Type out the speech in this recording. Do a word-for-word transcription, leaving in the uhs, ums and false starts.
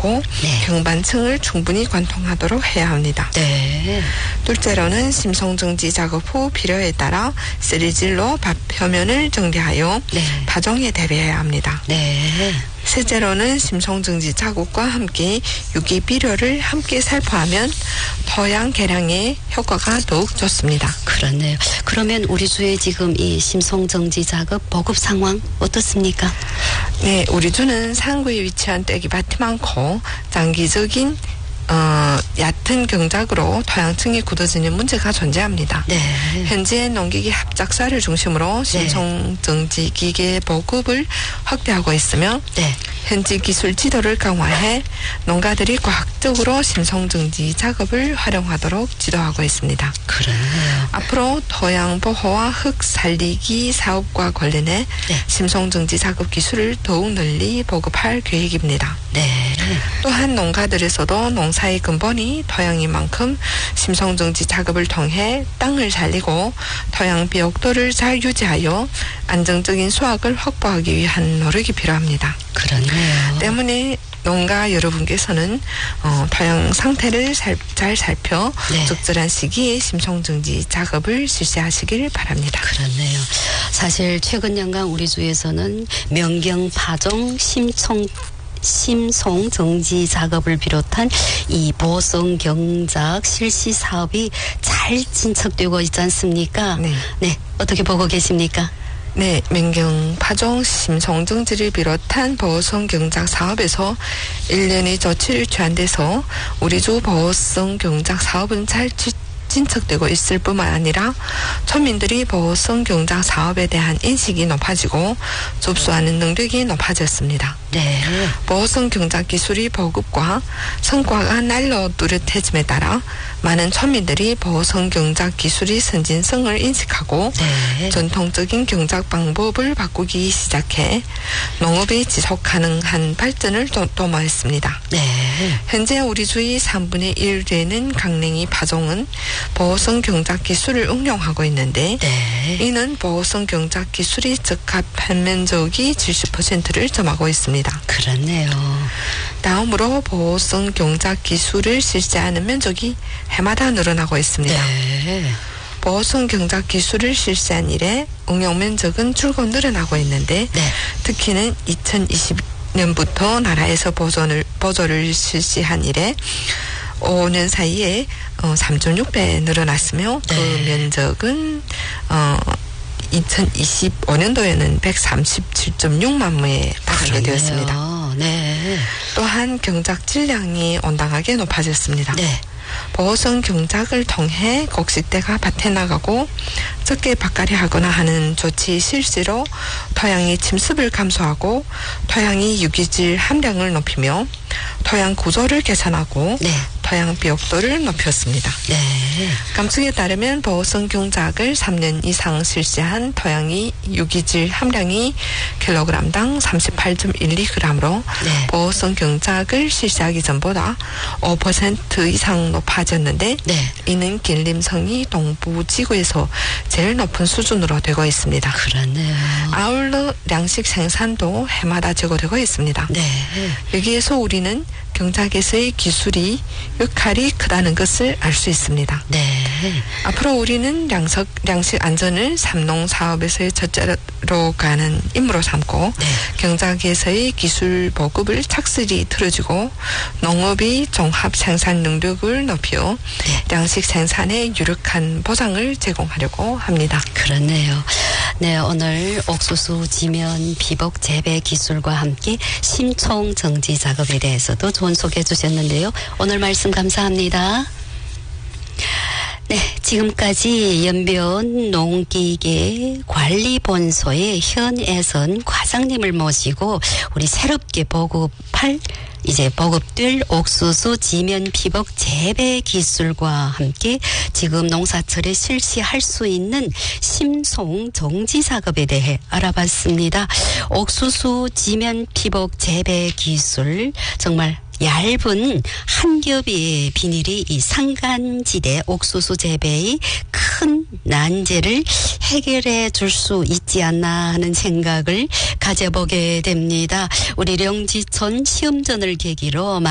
하고 네. 경반층을 충분히 관통하도록 해야 합니다. 네. 둘째로는 심성정지 작업 후 필요에 따라 쓰리질로 밭 표면을 정리하여 네. 파종에 대비해야 합니다. 네. 셋째로는 심성정지 작업과 함께 유기 비료를 함께 살포하면 토양 개량에 효과가 더욱 좋습니다. 그렇네요. 그러면 우리 주에 지금 이 심성정지 작업 보급 상황 어떻습니까? 네, 우리 주는 상구에 위치한 떼기밭이 많고 장기적인 어, 얕은 경작으로 토양층이 굳어지는 문제가 존재합니다. 네. 현재 농기계 합작사를 중심으로 심성정지 기계 보급을 확대하고 있으며 네. 현지 기술 지도를 강화해 농가들이 과학적으로 심성정지 작업을 활용하도록 지도하고 있습니다. 그러네요. 앞으로 토양 보호와 흙 살리기 사업과 관련해 네. 심성정지 작업 기술을 더욱 널리 보급할 계획입니다. 네. 또한 농가들에서도 농사의 근본이 토양인 만큼 심성정지 작업을 통해 땅을 살리고 토양 비옥도를 잘 유지하여 안정적인 수확을 확보하기 위한 노력이 필요합니다. 그렇네요. 때문에 농가 여러분께서는 어, 토양 상태를 살, 잘 살펴 네. 적절한 시기에 심성정지 작업을 실시하시길 바랍니다. 그렇네요. 사실 최근 연간 우리 주에서는 명경 파종 심청 심송 정지 작업을 비롯한 이 보성 경작 실시 사업이 잘 진척되고 있지 않습니까? 네. 네. 어떻게 보고 계십니까? 네, 명경 파종 심성정지를 비롯한 보호성 경작 사업에서 일 년의 조치를 취한 데서 우리 주 보호성 경작 사업은 잘 진척되고 있을 뿐만 아니라村민들이 보호성 경작 사업에 대한 인식이 높아지고 접수하는 능력이 높아졌습니다. 네. 보호성 경작 기술이 보급과 성과가 날로 뚜렷해짐에 따라 많은村민들이 보호성 경작 기술의 선진성을 인식하고 네. 전통적인 경작 방법을 바꾸기 시작해 농업의 지속 가능한 발전을 도, 도모했습니다. 네. 현재 우리 주의 삼분의 일 되는 강냉이 파종은 보호성 경작 기술을 응용하고 있는데 네. 이는 보호성 경작 기술이 적합한 면적이 칠십 퍼센트를 점하고 있습니다. 그렇네요. 다음으로 보호성 경작 기술을 실시하는 면적이 해마다 늘어나고 있습니다. 네. 보호성 경작 기술을 실시한 이래 응용 면적은 줄곧 늘어나고 있는데 네. 특히는 이천이십 년부터 나라에서 보조를, 보조를 실시한 이래 오 년 사이에 어, 삼 점 육 배 늘어났으며 네. 그 면적은 어, 이천이십오 년도에는 백삼십칠 점 육만 무에 달하게 되었습니다. 네. 또한 경작 질량이 온당하게 높아졌습니다. 네. 보호성 경작을 통해 곡식대가 밭에 나가고 적게 밭갈이 하거나 하는 조치 실시로 토양의 침습을 감소하고 토양의 유기질 함량을 높이며 토양 구조를 개선하고 네. 토양 비옥도를 높였습니다. 네. 감축에 따르면 보호성 경작을 삼 년 이상 실시한 토양의 유기질 함량이 킬로그램당 삼십팔 점 일이 그램으로 네. 보호성 경작을 실시하기 전보다 오 퍼센트 이상 높아졌는데 네. 이는 길림성이 동부 지구에서 제일 높은 수준으로 되고 있습니다. 그렇네요. 아울러粮식 생산도 해마다 제고되고 있습니다. 네. 여기에서 우리는 경작에서의 기술이 역할이 크다는 것을 알 수 있습니다. 네. 앞으로 우리는 량석, 량식 안전을 삼농 사업에서의 첫째로 가는 임무로 삼고 네. 경작에서의 기술 보급을 착실히 틀어주고 농업의 종합 생산 능력을 높여 네. 량식 생산에 유력한 보상을 제공하려고 합니다. 그렇네요. 네, 오늘 옥수수 지면 비복 재배 기술과 함께 심청 정지 작업에 대해서도 좋은 소개해 주셨는데요. 오늘 말씀 감사합니다. 네, 지금까지 연변 농기계 관리본소의 현애선 과장님을 모시고 우리 새롭게 보급할 이제 보급될 옥수수 지면 피복 재배 기술과 함께 지금 농사철에 실시할 수 있는 심송 정지 작업에 대해 알아봤습니다. 옥수수 지면 피복 재배 기술 정말 얇은 한 겹의 비닐이 이 산간지대 옥수수 재배의 큰 난제를 해결해 줄 수 있지 않나 하는 생각을 가져보게 됩니다. 우리 령지천 시험전을 계기로